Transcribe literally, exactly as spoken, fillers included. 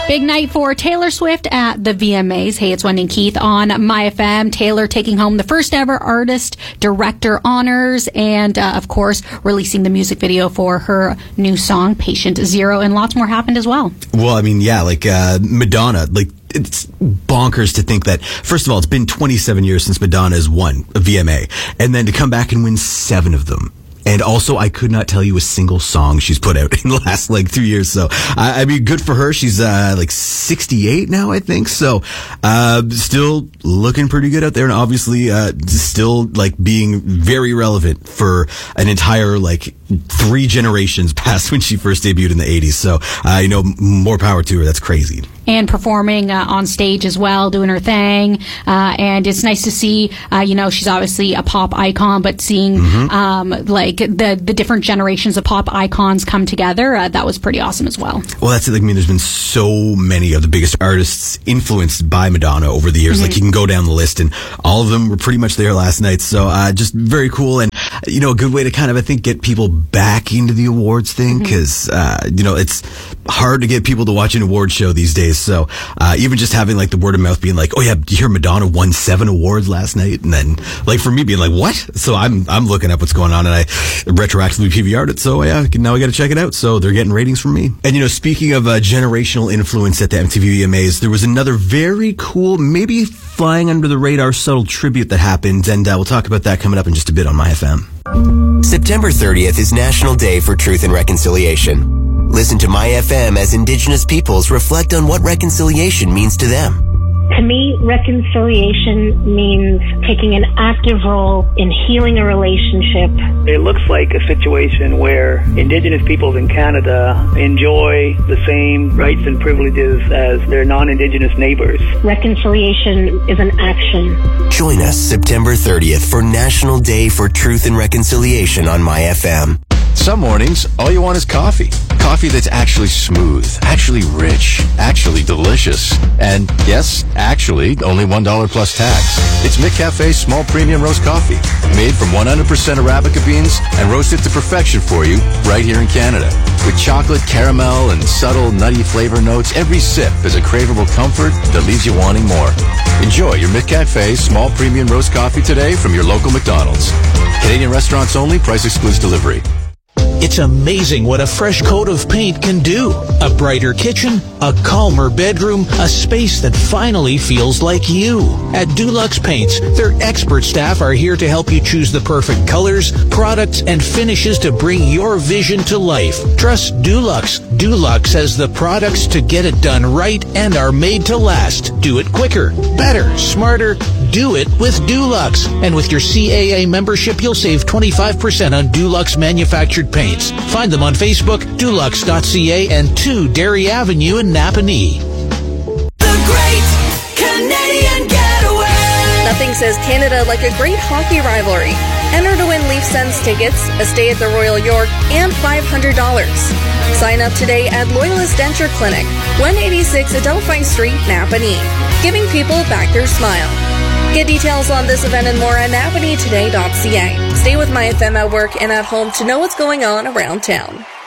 Big night for Taylor Swift at the V M As. Hey, it's Wendy and Keith on My F M. Taylor taking home the first ever artist director honors and, uh, of course, releasing the music video for her new song, Patient Zero, and lots more happened as well. Well, I mean, yeah, like uh, Madonna, like it's bonkers to think that, first of all, it's been twenty-seven years since Madonna has won a V M A, and then to come back and win seven of them. And also, I could not tell you a single song she's put out in the last, like, three years. So, I, I mean, good for her. She's, uh, like, sixty-eight now, I think. So, uh, still looking pretty good out there. And obviously, uh, still, like, being very relevant for an entire, like, three generations past when she first debuted in the eighties. So, uh, you know, more power to her. That's crazy. And performing uh, on stage as well, doing her thing. Uh, and it's nice to see, uh, you know, she's obviously a pop icon, but seeing, mm-hmm. um, like, the the different generations of pop icons come together, uh, that was pretty awesome as well. Well, that's it. Like, I mean, there's been so many of the biggest artists influenced by Madonna over the years. Mm-hmm. Like, you can go down the list, and all of them were pretty much there last night. So, uh, just very cool. And, you know, a good way to kind of, I think, get people back into the awards thing, because, mm-hmm. uh, you know, it's hard to get people to watch an award show these days. So, uh, even just having, like, the word of mouth being like, oh, yeah, you hear Madonna won seven awards last night? And then, like, for me being like, what? So I'm I'm looking up what's going on, and I retroactively P V R'd it. So, yeah, now I got to check it out. So they're getting ratings from me. And, you know, speaking of uh, generational influence at the M T V V M As, there was another very cool, maybe flying under the radar subtle tribute that happened, and uh, we'll talk about that coming up in just a bit on My F M. September thirtieth is National Day for Truth and Reconciliation. Listen to My F M as Indigenous peoples reflect on what reconciliation means to them. To me, reconciliation means taking an active role in healing a relationship. It looks like a situation where Indigenous peoples in Canada enjoy the same rights and privileges as their non-Indigenous neighbors. Reconciliation is an action. Join us September thirtieth for National Day for Truth and Reconciliation on My F M. Some mornings, all you want is coffee. Coffee that's actually smooth, actually rich, actually delicious. And yes, actually, only one dollar plus tax. It's McCafe's small premium roast coffee, made from one hundred percent Arabica beans and roasted to perfection for you right here in Canada. With chocolate, caramel, and subtle nutty flavor notes, every sip is a craveable comfort that leaves you wanting more. Enjoy your McCafe small premium roast coffee today from your local McDonald's. Canadian restaurants only, price excludes delivery. It's amazing what a fresh coat of paint can do. A brighter kitchen, a calmer bedroom, a space that finally feels like you. At Dulux Paints, their expert staff are here to help you choose the perfect colors, products, and finishes to bring your vision to life. Trust Dulux. Dulux has the products to get it done right and are made to last. Do it quicker, better, smarter. Do it with Dulux. And with your C A A membership, you'll save twenty-five percent on Dulux manufactured paints. Find them on Facebook, Dulux dot C A, and two Derry Avenue in Napanee. The Great Canadian Getaway! Nothing says Canada like a great hockey rivalry. Enter to win Leaf Sens tickets, a stay at the Royal York, and five hundred dollars. Sign up today at Loyalist Denture Clinic, one eighty-six Adelphine Street, Napanee. Giving people back their smile. Get details on this event and more at napanee today dot C A. Stay with My F M at work and at home to know what's going on around town.